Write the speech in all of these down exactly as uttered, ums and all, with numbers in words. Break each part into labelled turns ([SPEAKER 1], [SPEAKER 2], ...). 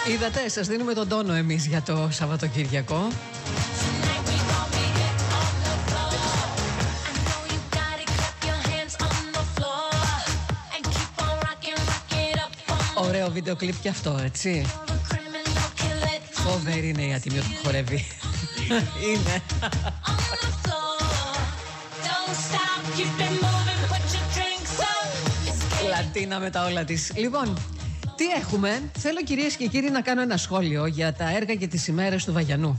[SPEAKER 1] Είδατε, σας δίνουμε τον τόνο εμείς για το Σαββατοκύριακο. Ωραίο βίντεο κλιπ και αυτό, έτσι. Φοβερή είναι η Ατιμίου που χορεύει. Είναι. Λατίνα με τα όλα της. Λοιπόν, τι έχουμε? Θέλω, κυρίες και κύριοι, να κάνω ένα σχόλιο για τα έργα και τις ημέρες του Βαγιανού.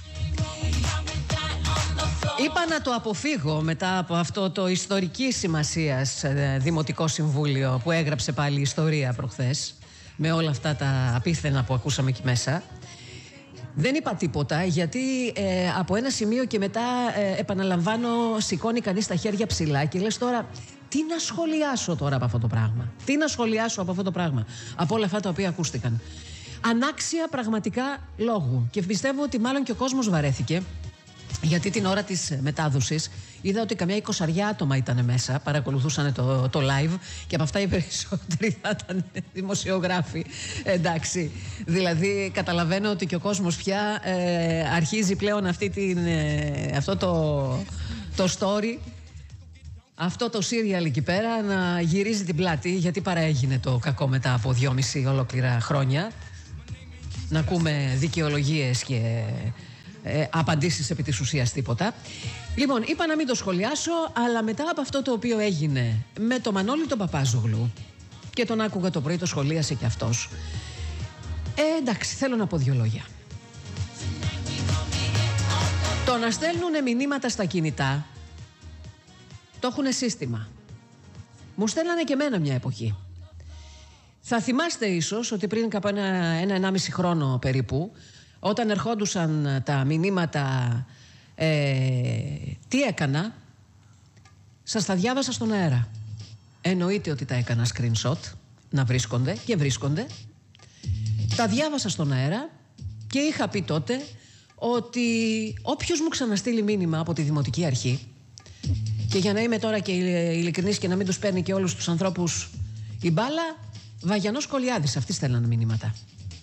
[SPEAKER 1] Είπα να το αποφύγω μετά από αυτό το ιστορική σημασίας Δημοτικό Συμβούλιο που έγραψε πάλι ιστορία προχθές, με όλα αυτά τα απίθενα που ακούσαμε εκεί μέσα. Δεν είπα τίποτα γιατί ε, από ένα σημείο και μετά ε, επαναλαμβάνω, σηκώνει κανείς τα χέρια ψηλά και λες τώρα τι να σχολιάσω τώρα από αυτό το πράγμα. Τι να σχολιάσω από αυτό το πράγμα, από όλα αυτά τα οποία ακούστηκαν. Ανάξια πραγματικά λόγου. Και πιστεύω ότι μάλλον και ο κόσμος βαρέθηκε. Γιατί την ώρα της μετάδοσης είδα ότι καμιά εικοσαριά άτομα ήταν μέσα, παρακολουθούσαν το, το live και από αυτά οι περισσότεροι θα ήταν δημοσιογράφοι. Εντάξει, δηλαδή καταλαβαίνω ότι και ο κόσμος πια ε, αρχίζει πλέον αυτή την, ε, αυτό το, το story, αυτό το serial εκεί πέρα να γυρίζει την πλάτη, γιατί παραέγινε το κακό μετά από δυόμιση ολόκληρα χρόνια. Να ακούμε δικαιολογίες και Ε, απαντήσεις επί της ουσίας τίποτα. Λοιπόν, είπα να μην το σχολιάσω, αλλά μετά από αυτό το οποίο έγινε με το Μανώλη τον Παπάζογλου, και τον άκουγα το πρωί, το σχολίασε και αυτός, ε, εντάξει, θέλω να πω δύο λόγια. Το να στέλνουν μηνύματα στα κινητά το έχουν σύστημα. Μου στέλνανε και εμένα μια εποχή. Θα θυμάστε ίσως ότι πριν κάπου ένα, ένα, ενάμιση χρόνο περίπου, όταν ερχόντουσαν τα μηνύματα, ε, τι έκανα, σας τα διάβασα στον αέρα. Εννοείται ότι τα έκανα screenshot, να βρίσκονται και βρίσκονται. Τα διάβασα στον αέρα και είχα πει τότε ότι όποιος μου ξαναστείλει μήνυμα από τη Δημοτική Αρχή, και για να είμαι τώρα και ειλικρινής και να μην τους παίρνει και όλους τους ανθρώπους η μπάλα, Βαγιανός Κολιάδης, αυτοί στέλνανε μηνύματα.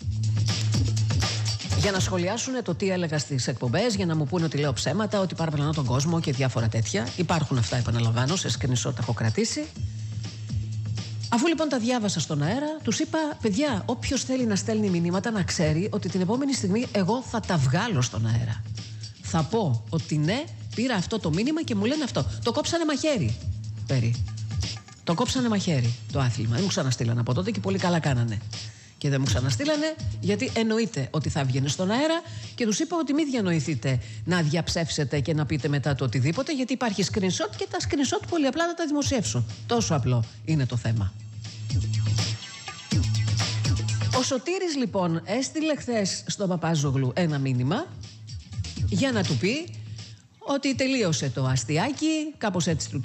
[SPEAKER 1] Για να σχολιάσουν το τι έλεγα στις εκπομπές, για να μου πούνε ότι λέω ψέματα, ότι παραπλανώ τον κόσμο και διάφορα τέτοια. Υπάρχουν αυτά, επαναλαμβάνω, σε screenshot τα έχω κρατήσει. Αφού λοιπόν τα διάβασα στον αέρα, τους είπα: παιδιά, όποιος θέλει να στέλνει μηνύματα να ξέρει ότι την επόμενη στιγμή εγώ θα τα βγάλω στον αέρα. Θα πω ότι ναι, πήρα αυτό το μήνυμα και μου λένε αυτό. Το κόψανε μαχαίρι. Περί. Το κόψανε μαχαίρι το άθλημα. Δεν μου ξαναστείλανε από τότε και πολύ καλά κάνανε. Και δεν μου ξαναστείλανε, γιατί εννοείται ότι θα βγαίνει στον αέρα, και τους είπα ότι μην διανοηθείτε να διαψεύσετε και να πείτε μετά το οτιδήποτε, γιατί υπάρχει screenshot και τα screenshot πολύ απλά θα τα δημοσιεύσω. Τόσο απλό είναι το θέμα. Ο Σωτήρης λοιπόν έστειλε χθες στον Παπάζογλου ένα μήνυμα για να του πει ότι τελείωσε το αστιάκι, κάπως έτσι του